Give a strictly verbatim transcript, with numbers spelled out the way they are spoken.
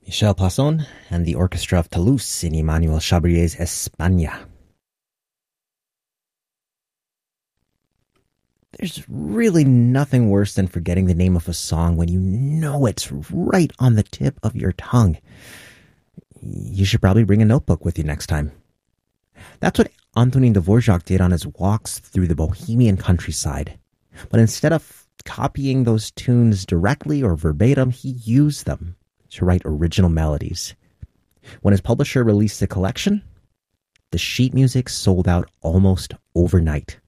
Michel Plasson and the Orchestra of Toulouse in Emmanuel Chabrier's España. There's really nothing worse than forgetting the name of a song when you know it's right on the tip of your tongue. You should probably bring a notebook with you next time. That's what Antonin Dvorak did on his walks through the Bohemian countryside. But instead of copying those tunes directly or verbatim, he used them to write original melodies. When his publisher released the collection, the sheet music sold out almost overnight.